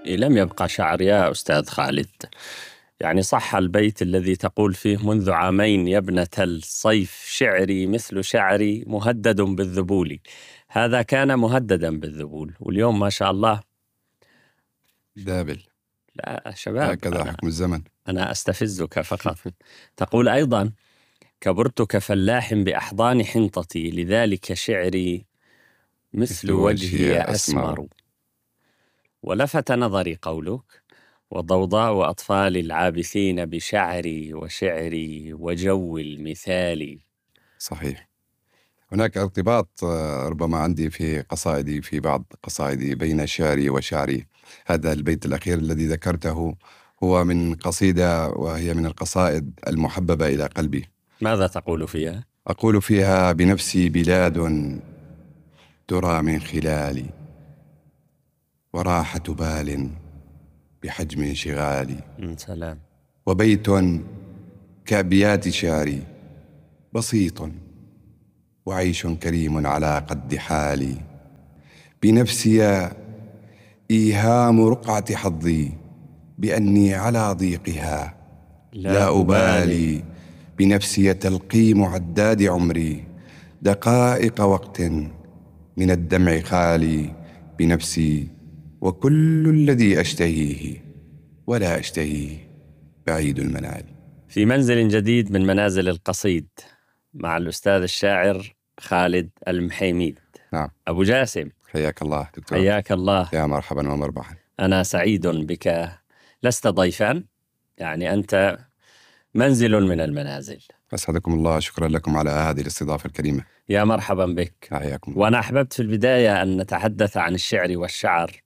لم يبقى شعر يا أستاذ خالد. يعني صح البيت الذي تقول فيه: منذ عامين يا ابنة الصيف شعري مثل شعري مهدد بالذبول. هذا كان مهددا بالذبول، واليوم ما شاء الله دابل. لا شباب، هكذا حكم الزمن. أنا أستفزك فقط. تقول أيضا: كبرت كفلاح بأحضان حنطتي، لذلك شعري مثل وجهي أسمر. ولفت نظري قولك: وضوضاء أطفال العابثين بشعري وشعري وجو المثال. صحيح. هناك ارتباط ربما عندي في قصائدي، في بعض قصائدي، بين شعري وشعري. هذا البيت الأخير الذي ذكرته هو من قصيدة، وهي من القصائد المحببة إلى قلبي. ماذا تقول فيها؟ أقول فيها: بنفسي بلاد ترى من خلالي، وراحة بال بحجم انشغالي، سلام. وبيت كأبيات شعري بسيط، وعيش كريم على قد حالي. بنفسي إيهام رقعة حظي، بأني على ضيقها لا أبالي. بنفسي تلقيم عداد عمري، دقائق وقت من الدمع خالي. بنفسي وكل الذي أشتهيه ولا أشتهيه بعيد المنال. في منزل جديد من منازل القصيد مع الأستاذ الشاعر خالد المحيميد. نعم. أبو جاسم، حياك الله دكتور. حياك الله. يا مرحبا ومربحا. أنا سعيد بك. لست ضيفا، يعني أنت منزل من المنازل. أسعدكم الله، شكرا لكم على هذه الاستضافة الكريمة. يا مرحبا بك. حياكم. وأنا أحببت في البداية أن نتحدث عن الشعر والشعر،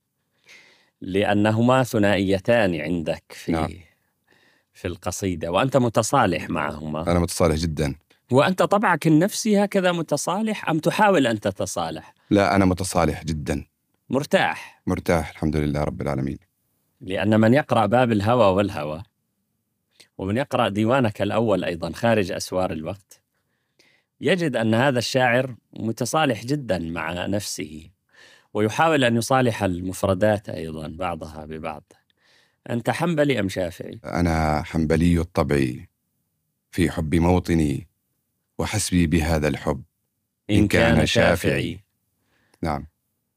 لأنهما ثنائيتان عندك نعم. في القصيدة، وأنت متصالح معهما. أنا متصالح جدا. وأنت طبعك النفسي هكذا متصالح أم تحاول أن تتصالح؟ لا، أنا متصالح جدا. مرتاح؟ مرتاح الحمد لله رب العالمين. لأن من يقرأ باب الهوى والهوى، ومن يقرأ ديوانك الأول أيضا خارج أسوار الوقت، يجد أن هذا الشاعر متصالح جدا مع نفسه، ويحاول أن يصالح المفردات أيضا بعضها ببعض. أنت حنبلي أم شافعي؟ أنا حنبلي الطبع، في حب موطني، وحسبي بهذا الحب إن كان شافعي. نعم.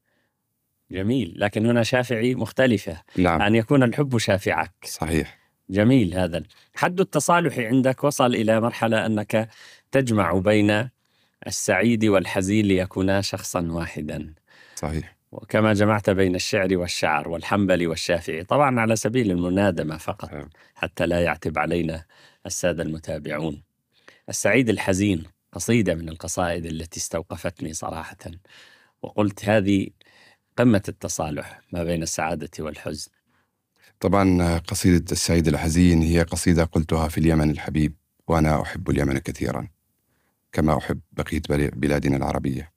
جميل، لكن هنا شافعي مختلفة. نعم. أن يكون الحب شافعك. صحيح. جميل. هذا حد التصالح عندك وصل إلى مرحلة أنك تجمع بين السعيد والحزين ليكونا شخصا واحدا. صحيح. وكما جمعت بين الشعر والشعر والحنبلي والشافعي، طبعا على سبيل المنادمة فقط حتى لا يعتب علينا السادة المتابعون. السعيد الحزين قصيدة من القصائد التي استوقفتني صراحة، وقلت هذه قمة التصالح ما بين السعادة والحزن. طبعا قصيدة السعيد الحزين هي قصيدة قلتها في اليمن الحبيب، وأنا أحب اليمن كثيرا كما أحب بقية بلادنا العربية.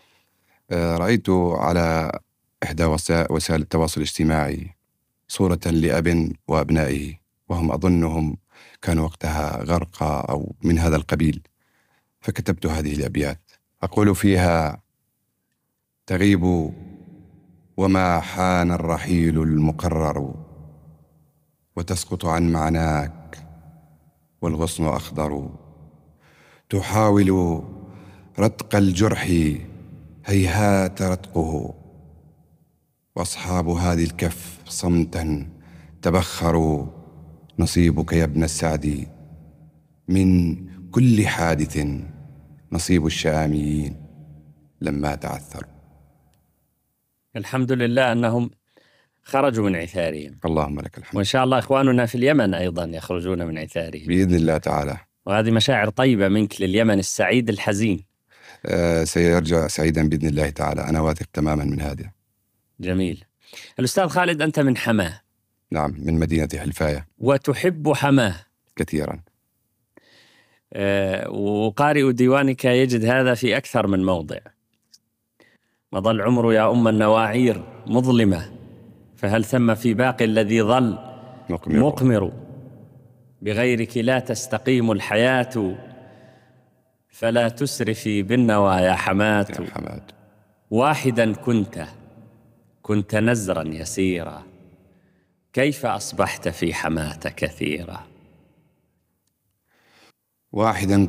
رأيت على إحدى وسائل التواصل الاجتماعي صورة لأب وأبنائه، وهم أظنهم كانوا وقتها غرقى أو من هذا القبيل، فكتبت هذه الأبيات أقول فيها: تغيب وما حان الرحيل المقرر، وتسقط عن معناك والغصن أخضر. تحاول رتق الجرح هيهات رتقه، وأصحاب هذه الكف صمتا تبخروا. نصيبك يا ابن السعد من كل حادث، نصيب الشاميين لما تعثروا. الحمد لله أنهم خرجوا من عثارهم. اللهم لك الحمد. وإن شاء الله إخواننا في اليمن أيضا يخرجون من عثارهم بإذن الله تعالى. وهذه مشاعر طيبة منك لليمن السعيد الحزين. سيرجع سعيدا بإذن الله تعالى، أنا واثق تماما من هذا. جميل. الأستاذ خالد، أنت من حماه. نعم، من مدينة حلفاية. وتحب حماه كثيرا. وقارئ ديوانك يجد هذا في أكثر من موضع. مضى العمر يا أم النواعير مظلمة، فهل ثم في باقي الذي ظل مقمر. بغيرك لا تستقيم الحياة، فلا تسرفي بالنوى يا حماة. يا حماد. واحدا كنت نزرا يسيرا، كيف أصبحت في حماة كثيرة؟ واحدا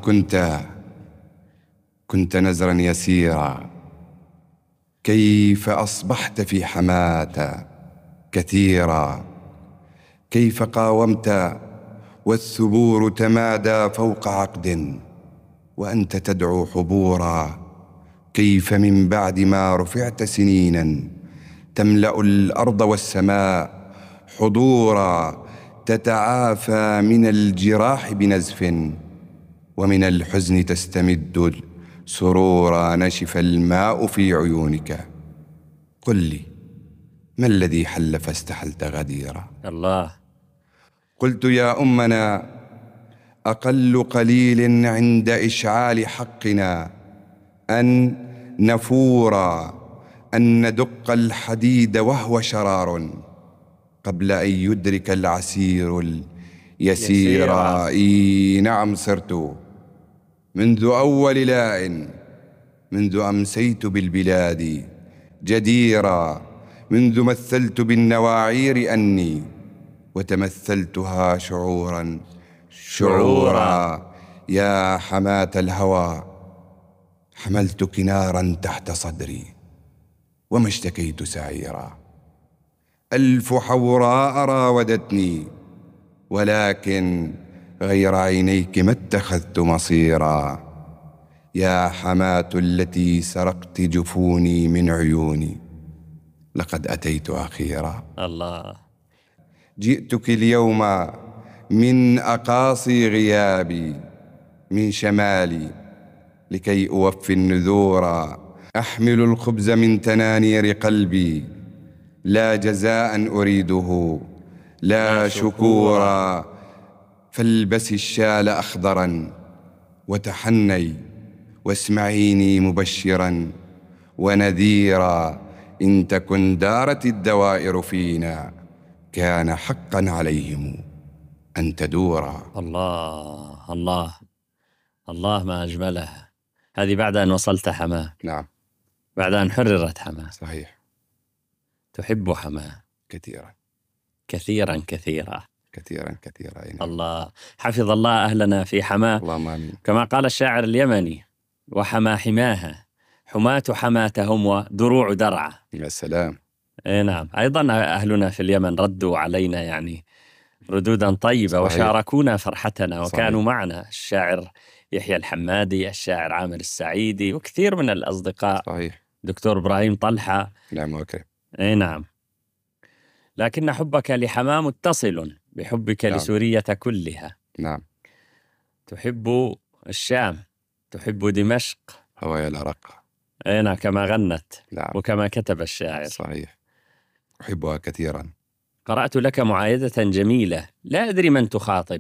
كنت نزرا يسيرا، كيف أصبحت في حماة كثيرا. كيف قاومت والثبور تمادى فوق عقد وأنت تدعو حبورا. كيف من بعد ما رفعت سنينا تملأ الأرض والسماء حضورا، تتعافى من الجراح بنزف ومن الحزن تستمد سرورا. نشف الماء في عيونك، قل لي ما الذي حل فاستحلت غديرا. الله. قلت يا أمنا أقل قليل عند إشعال حقنا أن نفورا، أن ندق الحديد وهو شرار قبل أن يدرك العسير اليسير. إي نعم، صرت منذ أول لاء، منذ أمسيت بالبلاد جديرا، منذ مثلت بالنواعير أني وتمثلتها شعورا. يا حماة الهوى حملتك نارا تحت صدري وما اشتكيت سعيرا. 1000 حوراء راودتني ولكن غير عينيك ما اتخذت مصيرا. يا حماة التي سرقت جفوني من عيوني لقد أتيت أخيرا. الله. جئتك اليوم من أقاصي غيابي، من شمالي، لكي أوفي النذور. أحمل الخبز من تنانير قلبي، لا جزاء أريده لا شكورا. فالبسي الشال أخضرا وتحني واسمعيني مبشرا ونذيرا. إن تكن دارت الدوائر فينا كان حقا عليهم أن تدورا. الله الله الله، ما أجملها. هذه بعد أن وصلت حماة. نعم، بعد أن حررت حماة. صحيح. تحب حماة كثيرا كثيرا كثيرا كثيرا كثيرا. الله. حفظ الله أهلنا في حماة. اللهم آمين. كما قال الشاعر اليمني: وحما حماها حماة حماتهم ودروع درعة. يا سلام. نعم. أيضا أهلنا في اليمن ردوا علينا يعني ردودا طيبة. صحيح. وشاركونا فرحتنا وكانوا صحيح. معنا الشاعر يحيى الحمادي، الشاعر عامر السعيدي، وكثير من الأصدقاء. صحيح. دكتور إبراهيم طلحة. نعم وكرم. نعم. لكن حبك لحماة متصل بحبك نعم. لسورية كلها. نعم. تحب الشام، تحب دمشق، هوايا العراق. نعم، كما غنت. نعم. وكما كتب الشاعر. صحيح، أحبها كثيرا. قرأت لك معايدة جميلة، لا أدري من تخاطب،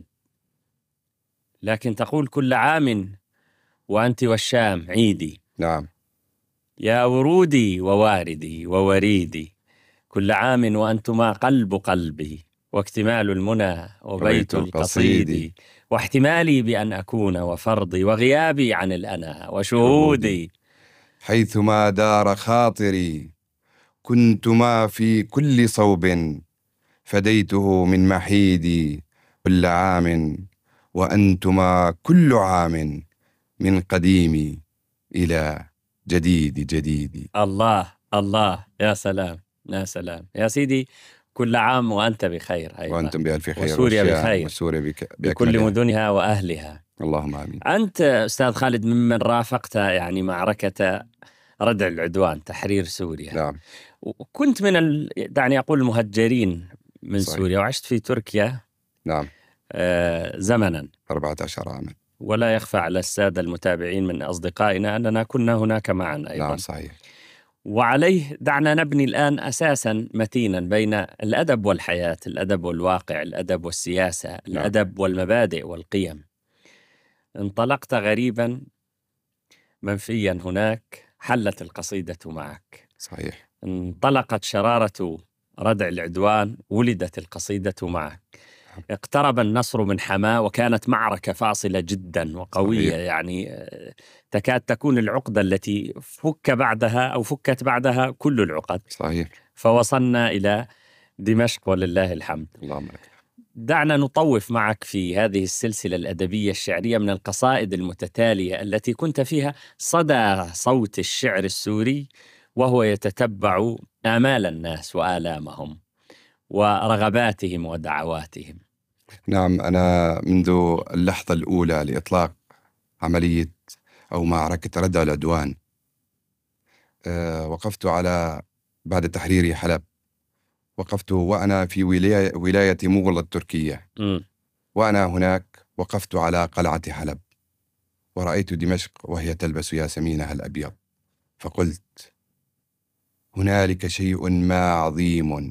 لكن تقول: كل عام وأنت والشام عيدي. نعم. يا ورودي وواردي ووريدي، كل عام وأنتما قلب قلبي، واكتمال المنى وبيت القصيد، واحتمالي بأن أكون وفرضي وغيابي عن الأنا وشهودي. حيثما دار خاطري كنتما في كل صوب، فديته من محيدي. كل عام وأنتما كل عام من قديمي إلى جديدي. الله الله، يا سلام يا سلام يا سيدي. كل عام وأنت بخير أيضا. وأنتم بألف خير. وسوريا بخير. وسوريا بكل مدنها وأهلها. اللهم آمين. أنت أستاذ خالد ممن رافقت يعني معركة ردع العدوان، تحرير سوريا. نعم. وكنت من دعني أقول المهجرين من صحيح. سوريا، وعشت في تركيا. نعم. زمنا 14 عاما. ولا يخفى على السادة المتابعين من أصدقائنا أننا كنا هناك معا أيضا. نعم صحيح. وعليه دعنا نبني الآن أساسا متينا بين الأدب والحياة، الأدب والواقع، الأدب والسياسة، الأدب والمبادئ والقيم. انطلقت غريبا منفيا هناك، حلت القصيدة معك. صحيح. انطلقت شرارة ردع العدوان، ولدت القصيدة معك. اقترب النصر من حماة، وكانت معركة فاصلة جدا وقوية. صحيح. يعني تكاد تكون العقدة التي فكت بعدها كل العقد. صحيح. فوصلنا إلى دمشق ولله الحمد. اللهم لك. دعنا نطوف معك في هذه السلسلة الأدبية الشعرية من القصائد المتتالية التي كنت فيها صدى صوت الشعر السوري، وهو يتتبع آمال الناس وآلامهم ورغباتهم ودعواتهم. نعم، أنا منذ اللحظة الأولى لإطلاق عملية أو معركة ردع العدوان وقفت بعد تحرير حلب، وقفت وأنا في ولاية مغل التركية، وأنا هناك وقفت على قلعة حلب ورأيت دمشق وهي تلبس ياسمينها الأبيض، فقلت هنالك شيء ما عظيم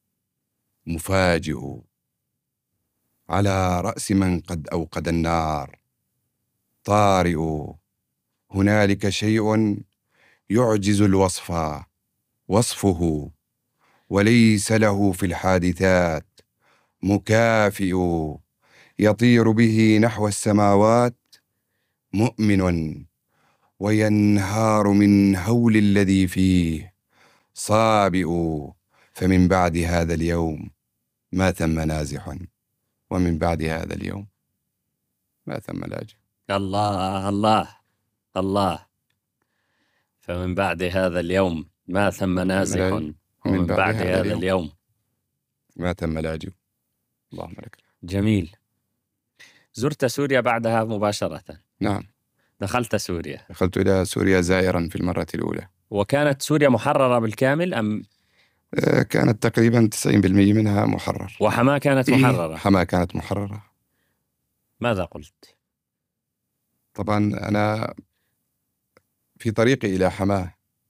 مفاجئ على رأس من قد أوقد النار طارئ، هنالك شيء يعجز الوصف وصفه وليس له في الحادثات مكافئ، يطير به نحو السماوات مؤمن وينهار من هول الذي فيه صابئ، فمن بعد هذا اليوم ما ثم نازح، ومن بعد هذا اليوم ما ثم لاجئ. الله الله الله. فمن بعد هذا اليوم ما ثم نازح، ومن بعد هذا اليوم ما ثم لاجئ. اللهم لك. جميل. زرت سوريا بعدها مباشرة؟ نعم، دخلت سوريا. دخلت إلى سوريا زائرا في المرة الأولى. وكانت سوريا محررة بالكامل أم؟ كانت تقريبا 90% منها محرر. وحماة كانت محررة؟ حماة كانت محررة. ماذا قلت؟ طبعا أنا في طريقي إلى حماة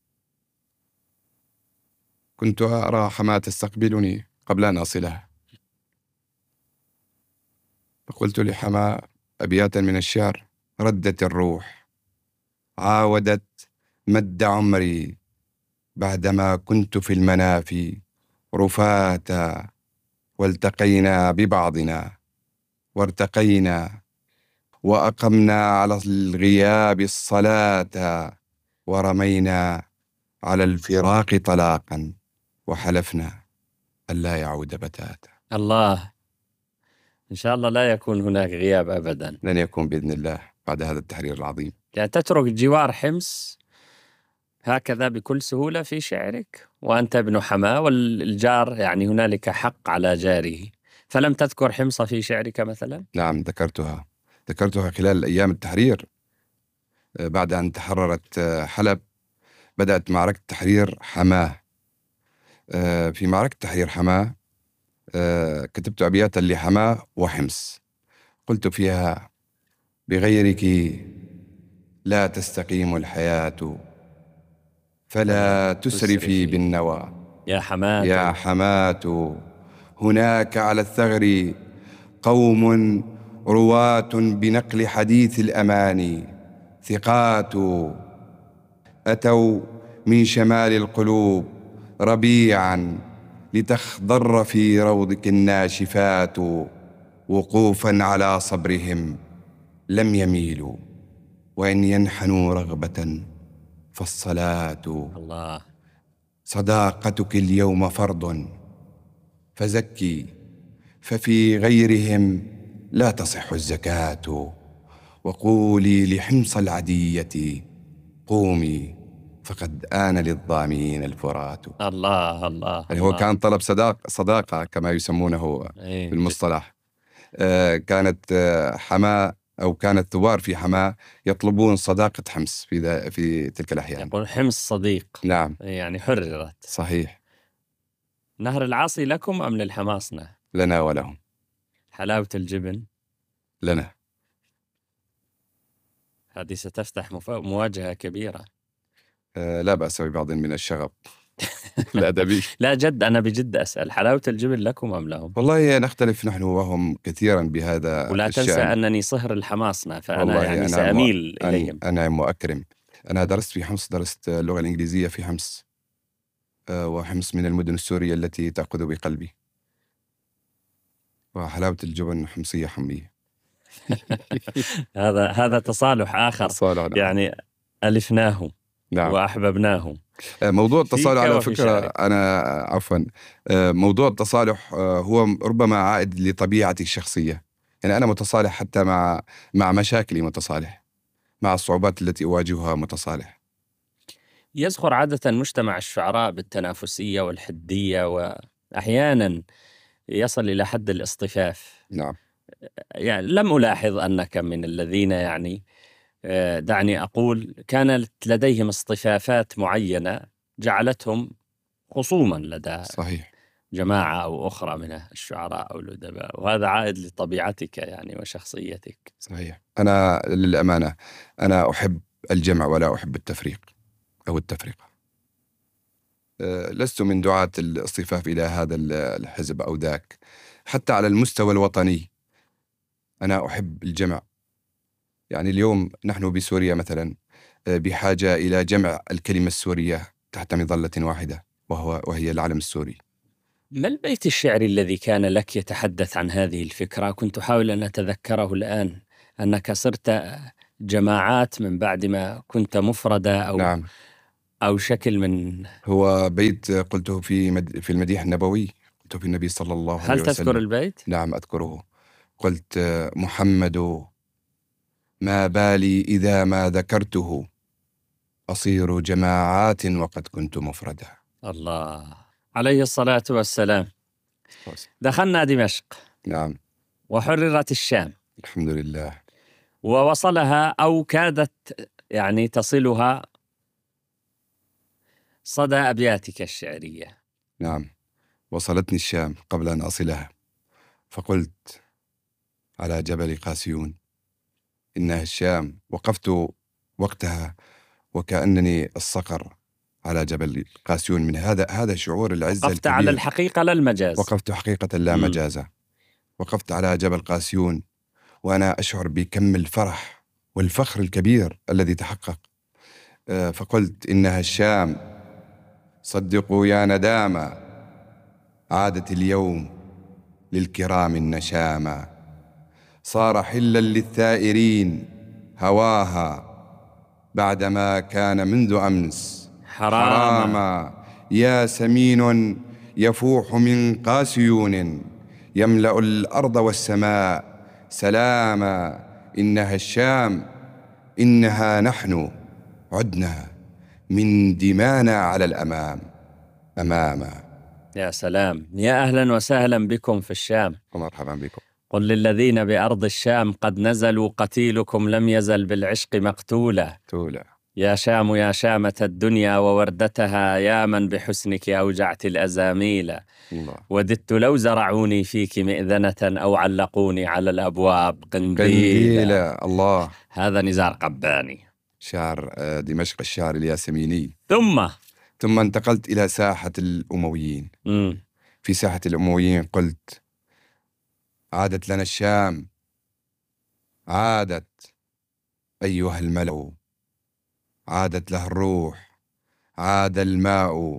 كنت أرى حماة تستقبلني قبل أن أصلها، فقلت لحماة أبياتا من الشعر: ردت الروح عاودت مد عمري بعدما كنت في المنافي رفاتا، والتقينا ببعضنا وارتقينا وأقمنا على الغياب الصلاة، ورمينا على الفراق طلاقا وحلفنا ألا يعود بتاتا. الله، إن شاء الله لا يكون هناك غياب أبدا. لن يكون بإذن الله بعد هذا التحرير العظيم. يعني تترك جوار حمص هكذا بكل سهولة في شعرك وأنت ابن حماة، والجار يعني هنالك حق على جاره، فلم تذكر حمص في شعرك مثلا؟ نعم، ذكرتها خلال أيام التحرير. بعد أن تحررت حلب بدأت معركة تحرير حماة. في معركة تحرير حماة كتبت أبياتا لحماة وحمص، قلت فيها: بغيرك لا تستقيم الحياة، فلا تسرفي بالنوى يا حماة يا حماة، هناك على الثغر قوم رواة بنقل حديث الأماني ثقات، أتوا من شمال القلوب ربيعا لتخضر في روضك الناشفات، وقوفا على صبرهم لم يميلوا، وإن ينحنوا رغبة فالصلاة. الله. صداقتك اليوم فرض فزكي، ففي غيرهم لا تصح الزكاة، وقولي لحمص العدية قومي فقد آن للظامين الفرات. الله الله. يعني هو كان طلب صداقة كما يسمونه في المصطلح. كانت حماة أو كان الثوار في حماة يطلبون صداقة حمص في تلك الأحيان. يقول حمص صديق. نعم، يعني حررت. صحيح. نهر العاصي لكم أم للحماصنة؟ لنا ولهم. حلاوة الجبن لنا. هذه ستفتح مواجهة كبيرة. لا بأس ببعض من الشغب الأدبي. لا جد، أنا بجد أسأل، حلاوة الجبن لكم أم لهم؟ والله نختلف نحن وهم كثيرا بهذا ولا الشأن. تنسى أنني صهر الحماصنة، فأنا يعني سأميل إليهم. أنا مؤكرم. أنا درست في حمص، درست اللغة الإنجليزية في حمص، وحمص من المدن السورية التي تأخذ بقلبي، وحلاوة الجبن حمصية حمية. هذا تصالح آخر. يعني ألفناه. نعم. وأحببناه. موضوع التصالح على وفي فكرة شعرك. أنا عفوا موضوع التصالح هو ربما عائد لطبيعتي الشخصية. يعني أنا متصالح حتى مع مشاكلي، متصالح مع الصعوبات التي أواجهها، متصالح. يزخر عادة مجتمع الشعراء بالتنافسية والحدية، وأحيانا يصل إلى حد الاصطفاف. نعم. يعني لم ألاحظ أنك من الذين دعني أقول كانت لديهم اصطفافات معينة جعلتهم خصوما لدى صحيح. جماعة أو أخرى من الشعراء أو الأدباء، وهذا عائد لطبيعتك يعني وشخصيتك. صحيح. أنا للأمانة أنا أحب الجمع ولا أحب التفريق أو التفرقة. لست من دعاة الاصطفاف إلى هذا الحزب أو ذاك. حتى على المستوى الوطني أنا أحب الجمع. يعني اليوم نحن بسوريا مثلا بحاجة إلى جمع الكلمة السورية تحت مظلة واحدة، وهي العلم السوري. ما البيت الشعري الذي كان لك يتحدث عن هذه الفكرة؟ كنت أحاول أن أتذكره الآن، أنك صرت جماعات من بعد ما كنت مفردة نعم. أو شكل من. هو بيت قلته في المديح النبوي، قلته في النبي صلى الله عليه هل وسلم. تذكر البيت؟ نعم أذكره. قلت: محمد ما بالي إذا ما ذكرته، أصير جماعات وقد كنت مفردا. الله عليه الصلاة والسلام. دخلنا دمشق. نعم. وحررت الشام. الحمد لله. ووصلها أو كادت يعني تصلها صدى أبياتك الشعرية. نعم. وصلتني الشام قبل أن أصلها، فقلت على جبل قاسيون إنها الشام. وقفت وقتها وكأنني الصقر على جبل قاسيون. من هذا شعور العزة وقفت الكبير. على الحقيقة لا المجاز. وقفت حقيقة لا مجازة. وقفت على جبل قاسيون وأنا أشعر بكم الفرح والفخر الكبير الذي تحقق. فقلت إنها الشام، صدقوا يا ندامة، عادت اليوم للكرام النشامة، صار حلا للثائرين هواها، بعدما كان منذ أمس حراما. يا سمين يفوح من قاسيون، يملأ الأرض والسماء سلاما. إنها الشام، إنها نحن، عدنا من دمانا على الأمام أماما. يا سلام، يا أهلا وسهلا بكم في الشام. ومرحبا بكم. قل للذين بأرض الشام قد نزلوا، قتيلكم لم يزل بالعشق مقتولا. يا شام يا شامة الدنيا ووردتها، يا من بحسنك أوجعت الأزاميل. الله. وددت لو زرعوني فيك مئذنة أو علقوني على الأبواب قنديلا. الله. هذا نزار قباني، شعر دمشق، الشعر الياسميني. ثم انتقلت إلى ساحة الأمويين. في ساحة الأمويين قلت: عادت لنا الشام، عادت أيها الملأ، عادت له الروح، عاد الماء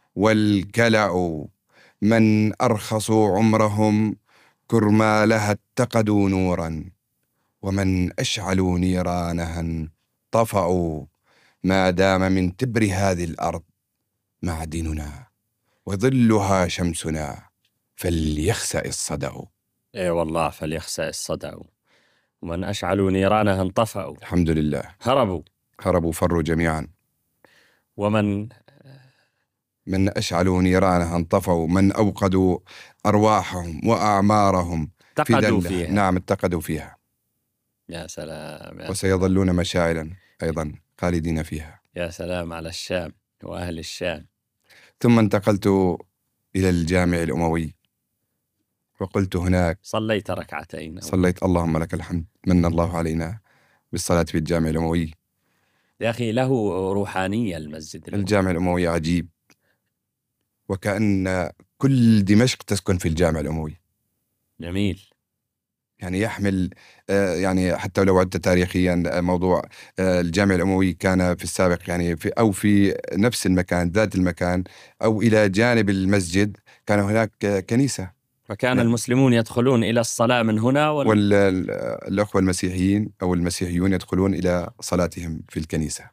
والكلأ، من أرخصوا عمرهم كرما لها اتقدوا نورا، ومن أشعلوا نيرانها طفأوا، ما دام من تبر هذه الأرض معدننا وظلها شمسنا، فليخسأ الصدأ. اي والله، فليخسأ الصدأ، ومن أشعلوا نيرانها انطفأوا. الحمد لله. هربوا فروا جميعا. ومن أشعلوا نيرانها انطفأوا، من أوقدوا أرواحهم وأعمارهم اتقدوا فيها. نعم، اتقدوا فيها. يا سلام. وسيظلون مشاعلا أيضا خالدين فيها. يا سلام على الشام وأهل الشام. ثم انتقلت إلى الجامع الأموي وقلت هناك. صليت ركعتين. صليت، اللهم لك الحمد، من الله علينا بالصلاة في الجامع الأموي. يا أخي له روحانية المسجد الجامع الأموي عجيب، وكأن كل دمشق تسكن في الجامع الأموي. جميل. يعني يحمل يعني حتى لو عدت تاريخيا موضوع الجامع الأموي كان في السابق يعني في نفس المكان، ذات المكان، أو إلى جانب المسجد كان هناك كنيسة، فكان المسلمون يدخلون إلى الصلاة من هنا والأخوة المسيحيين أو المسيحيون يدخلون إلى صلاتهم في الكنيسة.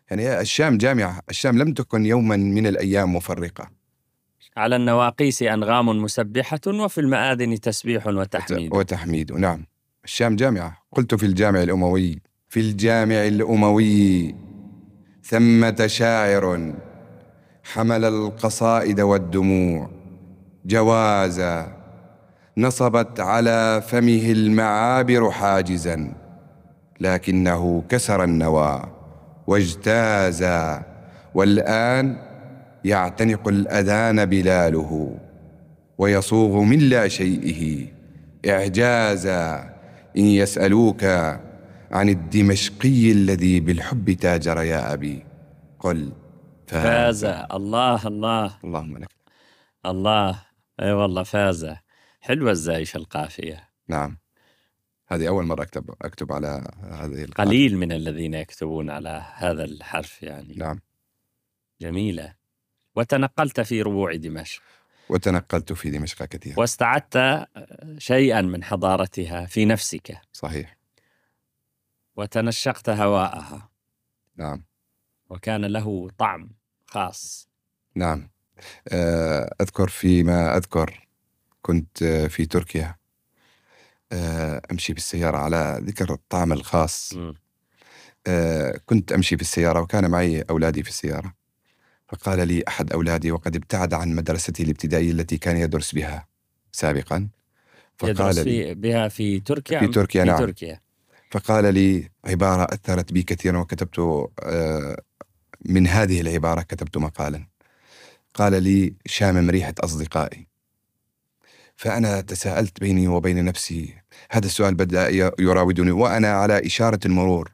يعني الشام جامعة، الشام لم تكن يوما من الأيام مفرقة. على النواقيس أنغام مسبحة وفي المآذن تسبيح وتحميد. وتحميد، نعم. الشام جامعة. قلت في الجامع الأموي، في الجامع الأموي ثمة شاعر حمل القصائد والدموع جوازا، نصبت على فمه المعابر حاجزا، لكنه كسر النوى واجتازا، والآن يعتنق الأذان بلاله ويصوغ من لا شيئه إعجازا. إن يسألوك عن الدمشقي الذي بالحب تاجر يا أبي، قل فاز. فاز. الله الله. اللهم لك. الله. أي والله فاز. حلوة الزايش القافية. نعم، هذه أول مرة أكتب على هذه القافية. قليل من الذين يكتبون على هذا الحرف يعني. نعم. جميلة. وتنقلت في ربوع دمشق. وتنقلت في دمشق كثيرا. واستعدت شيئا من حضارتها في نفسك. صحيح. وتنشقت هواءها. نعم. وكان له طعم خاص. نعم. أذكر فيما أذكر كنت في تركيا، أمشي بالسيارة على ذكر الطعم الخاص. كنت أمشي في السيارة وكان معي أولادي في السيارة، فقال لي أحد أولادي وقد ابتعد عن مدرستي الابتدائية التي كان يدرس بها سابقا، يدرس بها في تركيا. في تركيا، نعم. تركيا. فقال لي عبارة أثرت بي كثيرا، وكتبت من هذه العبارة كتبت مقالا. قال لي شامم ريحة أصدقائي. فأنا تساءلت بيني وبين نفسي، هذا السؤال بدأ يراودني وأنا على إشارة المرور،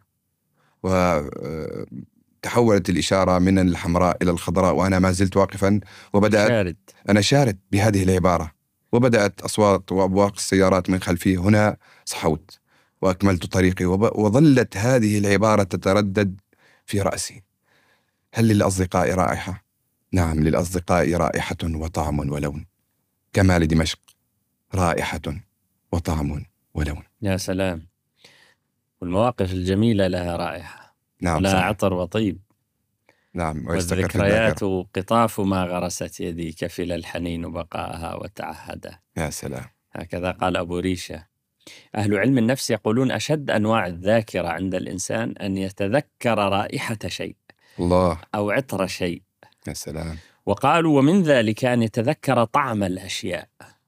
وتحولت الإشارة من الحمراء إلى الخضراء وأنا ما زلت واقفا، وبدأت أنا شارد بهذه العبارة، وبدأت أصوات وأبواق السيارات من خلفي. هنا صحوت وأكملت طريقي، وظلت هذه العبارة تتردد في رأسي: هل للأصدقاء رائحة؟ نعم، للأصدقاء رائحة وطعم ولون، كما لدمشق رائحة وطعم ولون. يا سلام. والمواقف الجميلة لها رائحة. نعم، لها صحيح. عطر وطيب. نعم. والذكريات قطاف ما غرست يدي، كفل الحنين بقاءها وتعهدا. يا سلام. هكذا قال أبو ريشة. أهل علم النفس يقولون أشد أنواع الذاكرة عند الإنسان أن يتذكر رائحة شيء، الله، أو عطر شيء. يا سلام. وقالوا ومن ذلك أن يتذكر طعم الأشياء.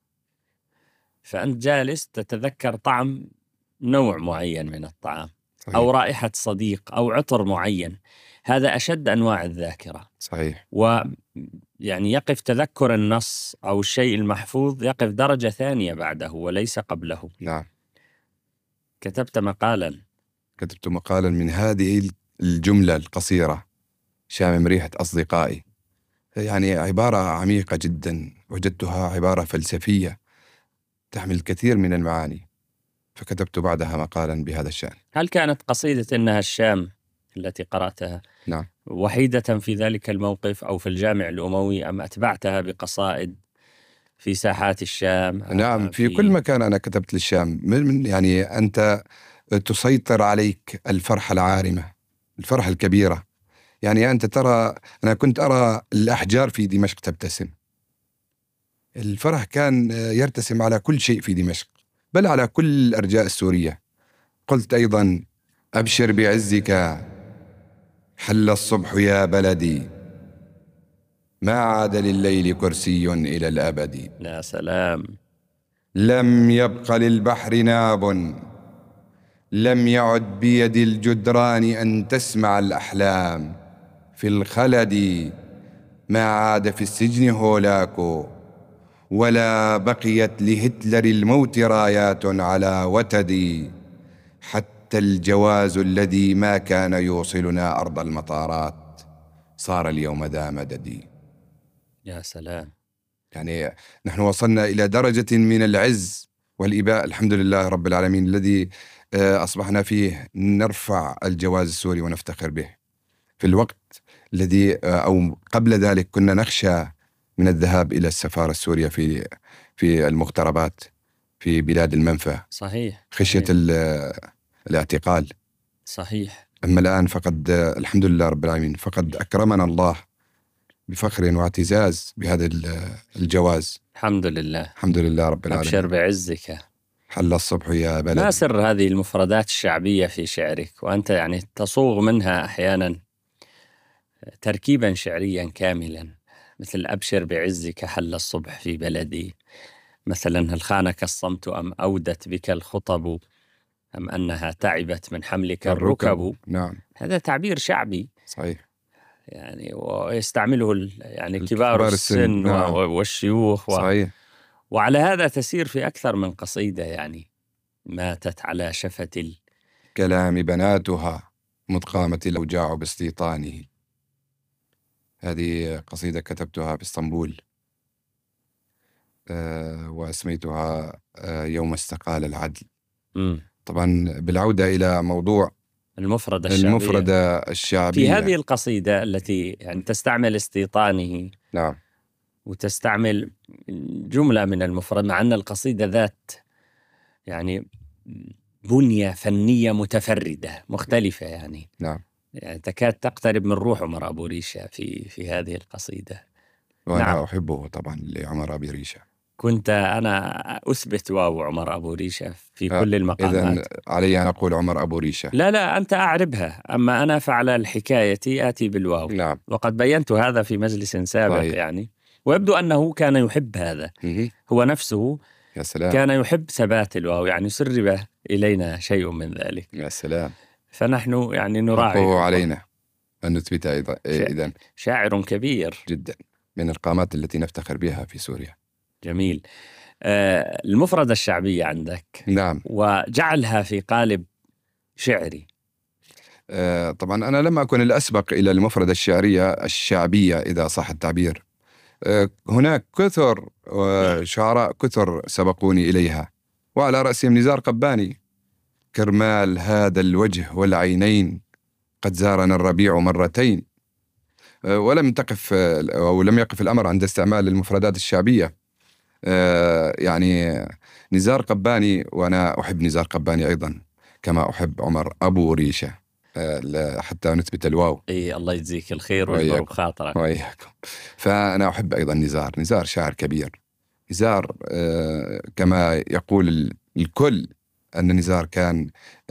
فأنت جالس تتذكر طعم نوع معين من الطعام، صحيح. أو رائحة صديق أو عطر معين. هذا أشد أنواع الذاكرة. صحيح. ويعني يقف تذكر النص أو الشيء المحفوظ، يقف درجة ثانية بعده وليس قبله. نعم. كتبت مقالا من هذه الجملة القصيرة: شامم ريحة أصدقائي. يعني عبارة عميقة جدا، وجدتها عبارة فلسفية تحمل الكثير من المعاني، فكتبت بعدها مقالا بهذا الشأن. هل كانت قصيدة إنها الشام التي قرأتها نعم وحيدة في ذلك الموقف أو في الجامع الأموي، أم أتبعتها بقصائد في ساحات الشام؟ نعم، في كل مكان أنا كتبت للشام. يعني أنت تسيطر عليك الفرحة العارمة، الفرحة الكبيرة. يعني أنت ترى، أنا كنت أرى الأحجار في دمشق تبتسم. الفرح كان يرتسم على كل شيء في دمشق، بل على كل الأرجاء السورية. قلت أيضا: أبشر بعزك حل الصبح يا بلدي، ما عاد لليل كرسي إلى الأبد. يا سلام. لم يبق للبحر ناب، لم يعد بيد الجدران أن تسمع الأحلام في الخلد، ما عاد في السجن هولاكو، ولا بقيت لهتلر الموت رايات على وتدي، حتى الجواز الذي ما كان يوصلنا أرض المطارات صار اليوم ذا مددي. يا سلام. يعني نحن وصلنا إلى درجة من العز والإباء، الحمد لله رب العالمين، الذي أصبحنا فيه نرفع الجواز السوري ونفتخر به. في الوقت الذي أو قبل ذلك كنا نخشى من الذهاب إلى السفارة السورية في المغتربات في بلاد المنفى. صحيح. خشية الاعتقال. صحيح. أما الآن فقد الحمد لله رب العالمين، فقد أكرمنا الله بفخر واعتزاز بهذا الجواز. الحمد لله. الحمد لله رب العالمين. أبشر بعزك. حل الصبح يا بلد. ما سر هذه المفردات الشعبية في شعرك، وأنت يعني تصوغ منها أحيانا تركيبا شعريا كاملا، مثل أبشر بعزك حل الصبح في بلدي، مثلا هل خانك الصمت أم أودت بك الخطب أم أنها تعبت من حملك الركب. نعم. هذا تعبير شعبي صحيح، يعني، ويستعمله يعني كبار السن نعم. والشيوخ صحيح. وعلى هذا تسير في أكثر من قصيدة، يعني ماتت على شفة كلام بناتها مذ قامت الأوجاع باستيطانه. هذه قصيدة كتبتها في اسطنبول، وأسميتها يوم استقال العدل. طبعا بالعودة إلى موضوع المفردة الشعبية في هذه القصيدة التي يعني تستعمل استيطانه. نعم. وتستعمل جملة من المفرد، مع أن القصيدة ذات يعني بنية فنية متفردة مختلفة يعني. نعم. يعني تكاد تقترب من روح عمر أبو ريشة في هذه القصيدة. وأنا نعم. أحبه طبعا لعمر أبو ريشة. كنت أنا أثبت واو عمر أبو ريشة في كل المقامات. إذن علي أن أقول عمر أبو ريشة؟ لا أنت أعربها، أما أنا فعلى الحكاية آتي بالواو. نعم. وقد بينت هذا في مجلس سابق. صحيح. يعني ويبدو أنه كان يحب هذا. هو نفسه يا سلام. كان يحب ثبات الواو، يعني سرب إلينا شيء من ذلك. يا سلام. فنحن يعني نراعي. حقه علينا أن نثبت أيضا. إذن شاعر كبير جدا، من القامات التي نفتخر بها في سوريا. جميل. المفردة الشعبية عندك. نعم. وجعلها في قالب شعري. طبعا أنا لم أكن الأسبق إلى المفردة الشعبية إذا صح التعبير. هناك كثر شعراء كثر سبقوني إليها، وعلى رأسهم نزار قباني: كرمال هذا الوجه والعينين قد زارنا الربيع مرتين. ولم يقف الأمر عند استعمال المفردات الشعبية. يعني نزار قباني، وأنا أحب نزار قباني أيضا كما أحب عمر أبو ريشة، حتى نثبت الواو. الله يجزيك الخير ويجبر بخاطرك. وإياكم. فأنا أحب أيضا نزار شاعر كبير. نزار كما يقول الكل أن نزار كان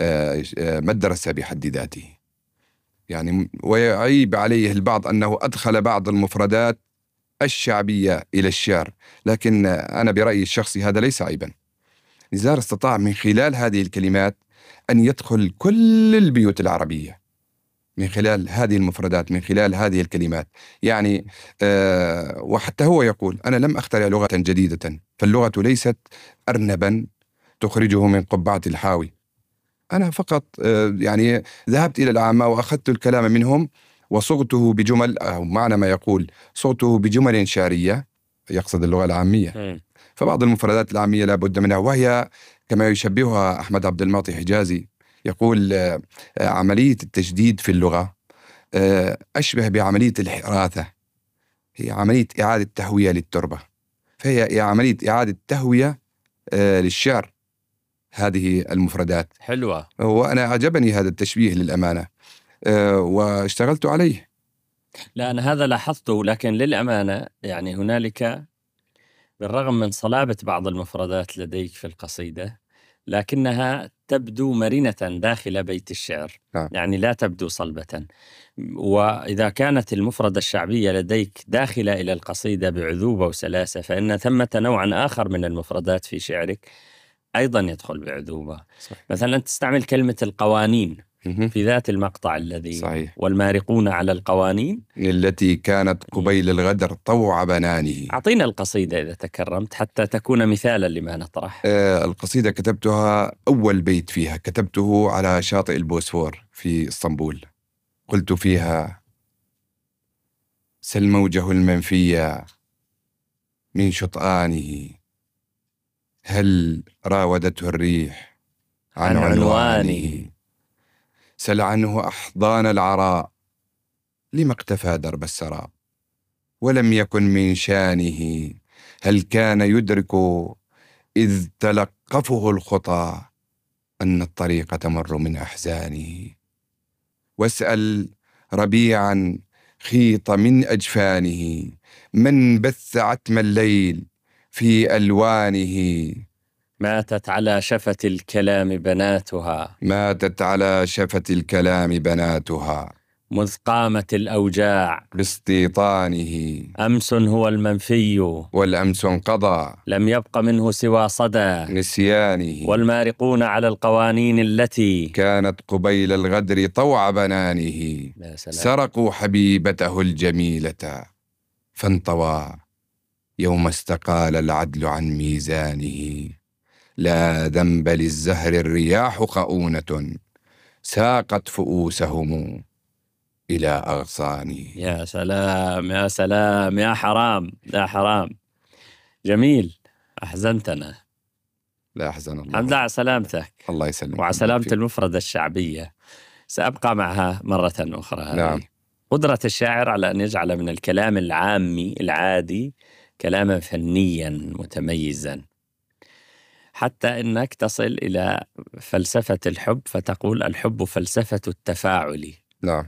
مدرسة بحد ذاته يعني. ويعيب عليه البعض أنه أدخل بعض المفردات الشعبية إلى الشعر، لكن أنا برأيي الشخصي هذا ليس عيبا. نزار استطاع من خلال هذه الكلمات أن يدخل كل البيوت العربية من خلال هذه المفردات، من خلال هذه الكلمات يعني. وحتى هو يقول: أنا لم أخترع لغة جديدة، فاللغة ليست أرنبا تخرجه من قبعة الحاوي. أنا فقط يعني ذهبت إلى العامة وأخذت الكلام منهم وصغته بجمل، أو معنى ما يقول صغته بجمل شعرية، يقصد اللغة العامية. فبعض المفردات العامية لا بد منها، وهي كما يشبهها أحمد عبد المعطي حجازي، يقول: عملية التجديد في اللغة أشبه بعملية الحراثة، هي عملية إعادة تهوية للتربة، فهي عملية إعادة تهوية للشعر. هذه المفردات حلوة، وأنا عجبني هذا التشبيه للأمانة، واشتغلت عليه. لا أنا هذا لاحظته، لكن للأمانة يعني هنالك بالرغم من صلابة بعض المفردات لديك في القصيدة، لكنها تبدو مرنة داخل بيت الشعر. يعني لا تبدو صلبة. وإذا كانت المفردة الشعبية لديك داخلة إلى القصيدة بعذوبة وسلاسة، فإن ثمة نوعا آخر من المفردات في شعرك أيضا يدخل بعذوبة. صحيح. مثلا تستعمل كلمة القوانين في ذات المقطع الذي صحيح. والمارقون على القوانين التي كانت قبيل الغدر طوع بنانه. أعطينا القصيدة إذا تكرمت حتى تكون مثالا لما نطرح. القصيدة كتبتها، أول بيت فيها كتبته على شاطئ البوسفور في اسطنبول. قلت فيها: سل موجه المنفية من شطآنه، هل راودته الريح عن عنوانه، سل عنه أحضان العراء لما اقتفى درب السراء، ولم يكن من شانه، هل كان يدرك إذ تلقفه الخطى أن الطريق تمر من أحزانه. واسأل ربيعا خيط من أجفانه، من بث عتم الليل في ألوانه. ماتت على شفة الكلام بناتها، ماتت على شفة الكلام بناتها، مذ قامت الأوجاع باستيطانه. أمس هو المنفي، والأمس انقضى لم يبق منه سوى صدى نسيانه. والمارقون على القوانين التي كانت قبيل الغدر طوع بنانه. سرقوا حبيبته الجميلة فانطوى يوم استقال العدل عن ميزانه. لا ذنب للزهر الرياح خؤونة ساقت فؤوسهم إلى أغصانه. يا سلام يا سلام، يا حرام يا حرام. جميل، أحزنتنا. لا أحزن الله. الحمد لله على سلامتك. الله يسلمك. وعلى سلامة المفردة الشعبية، سأبقى معها مرة أخرى. نعم. قدرة الشاعر على أن يجعل من الكلام العامي العادي كلاما فنيا متميزا، حتى أنك تصل إلى فلسفة الحب فتقول الحب فلسفة التفاعل. نعم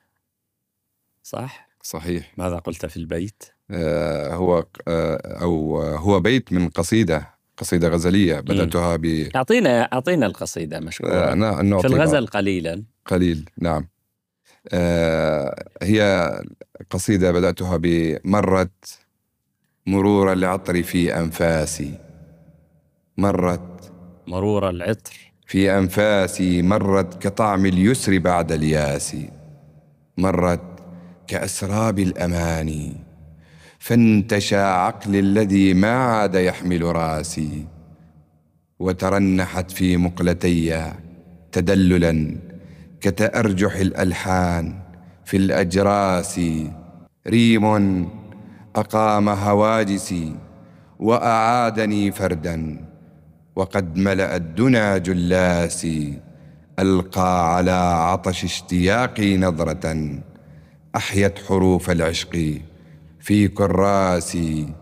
صح؟ صحيح. ماذا قلت في البيت؟ هو بيت من قصيدة غزلية بدأتها أعطينا القصيدة مشكورا. في الغزل قليل. نعم. هي قصيدة بدأتها بمرت مرور العطر في أنفاسي. مرت مرور العطر في أنفاسي، مرت كطعم اليسر بعد الياس، مرت كأسراب الأماني، فانتشى عقلي الذي ما عاد يحمل راسي، وترنحت في مقلتي تدللا كتأرجح الألحان في الأجراس. ريم أقام هواجسي وأعادني فردا، وقد ملأ الدنا جلاسي. ألقى على عطش اشتياقي نظرة أحيت حروف العشق في كراسي.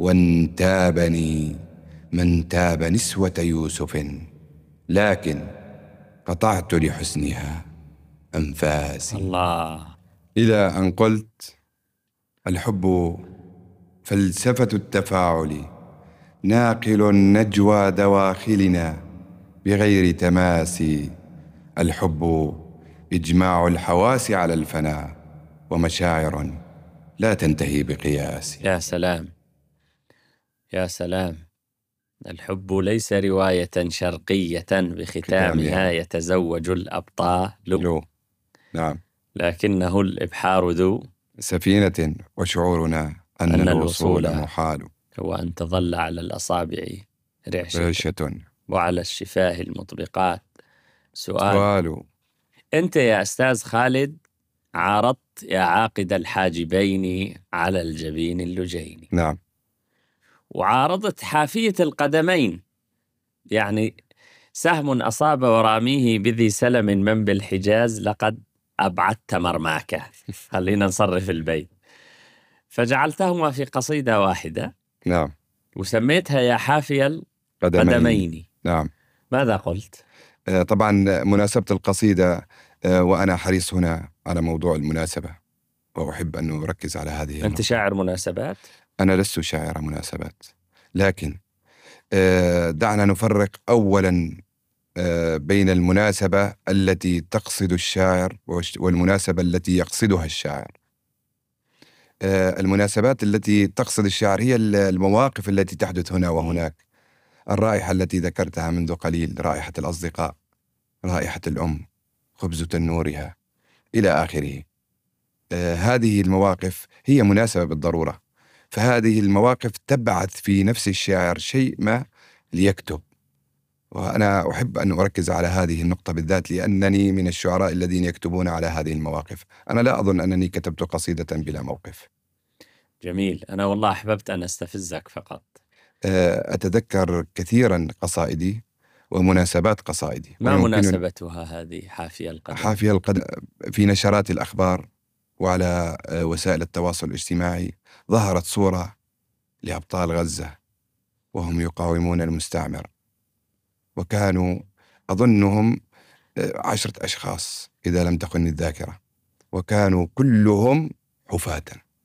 وانتابني من تاب نسوة يوسف، لكن قطعت لحسنها أنفاسي. الله. إلى أن قلت الحب فلسفة التفاعل، ناقل نجوى دواخلنا بغير تماس. الحب إجماع الحواس على الفناء، ومشاعر لا تنتهي بقياس. يا سلام يا سلام. الحب ليس رواية شرقية بختامها يتزوج الأبطال، نعم، لكنه الإبحار ذو سفينة، وشعورنا أن الوصول محال. وأن تظل على الأصابع رعشة، وعلى الشفاه المطبقات سؤال. أنت يا أستاذ خالد عارضت يا عاقد الحاجبين على الجبين اللجين. نعم. وعارضت حافية القدمين، يعني سهم أصاب وراميه بذي سلم من بالحجاز لقد أبعدت مرماك. خلينا نصرف البيت. فجعلتهما في قصيدة واحدة. نعم. وسميتها يا حافي القدمين. نعم. ماذا قلت؟ طبعا مناسبة القصيدة، وأنا حريص هنا على موضوع المناسبة، وأحب أن أركز على هذه النقطة. أنت شاعر مناسبات؟ أنا لست شاعر مناسبات، لكن دعنا نفرق أولا بين المناسبة التي تقصد الشاعر والمناسبة التي يقصدها الشاعر. المناسبات التي تقصد الشاعر هي المواقف التي تحدث هنا وهناك، الرائحة التي ذكرتها منذ قليل، رائحة الأصدقاء، رائحة الأم، خبز تنورها، إلى آخره. هذه المواقف هي مناسبة بالضرورة، فهذه المواقف تبعث في نفس الشاعر شيء ما ليكتب. وأنا أحب أن أركز على هذه النقطة بالذات، لأنني من الشعراء الذين يكتبون على هذه المواقف. أنا لا أظن أنني كتبت قصيدة بلا موقف. جميل. أنا والله أحببت أن أستفزك فقط. أتذكر كثيرا قصائدي ومناسبات قصائدي. ما مناسبتها هذه حافية القدم؟ حافية القدم في نشرات الأخبار وعلى وسائل التواصل الاجتماعي ظهرت صورة لأبطال غزة وهم يقاومون المستعمر، وكانوا أظنهم 10 أشخاص إذا لم تخن الذاكرة، وكانوا كلهم حفاة.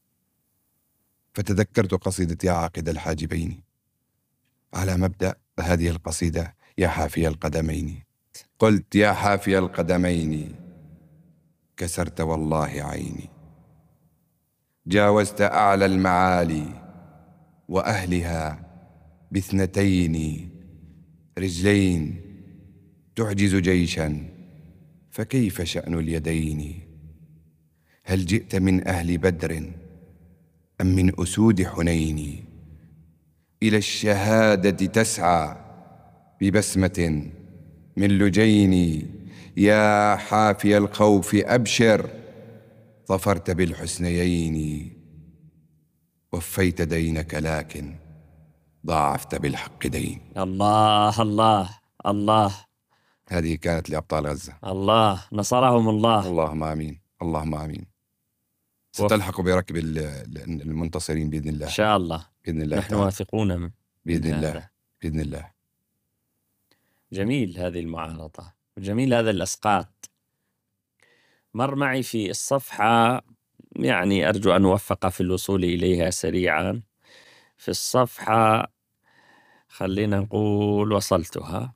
فتذكرت قصيدة يا عاقد الحاجبين على مبدأ هذه القصيدة: يا حافي القدمين. قلت: يا حافي القدمين كسرت والله عيني، جاوزت أعلى المعالي وأهلها ب2 رجلين، تعجز جيشا فكيف شأن اليدين؟ هل جئت من أهل بدر أم من أسود حنين؟ إلى الشهادة تسعى ببسمة من لجين. يا حافي الخوف أبشر، ظفرت بالحسنيين، وفيت دينك لكن ضاعفت بالحق دين. الله الله الله. هذه كانت لأبطال غزة. الله نصرهم الله. اللهم آمين، اللهم آمين. ستلحق بركب المنتصرين بإذن الله، إن شاء الله. بإذن الله نحن تعالى. واثقون بإذن الله، بإذن الله. جميل هذه المعارضة، وجميل هذا الأسقاط. مر معي في الصفحة، يعني أرجو أن أوفق في الوصول إليها سريعا. في الصفحة خلينا نقول وصلتها،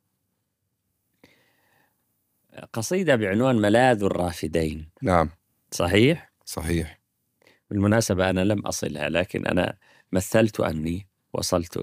قصيدة بعنوان ملاذ الرافدين. نعم صحيح؟ صحيح. بالمناسبة أنا لم أصلها، لكن أنا مثلت أني وصلت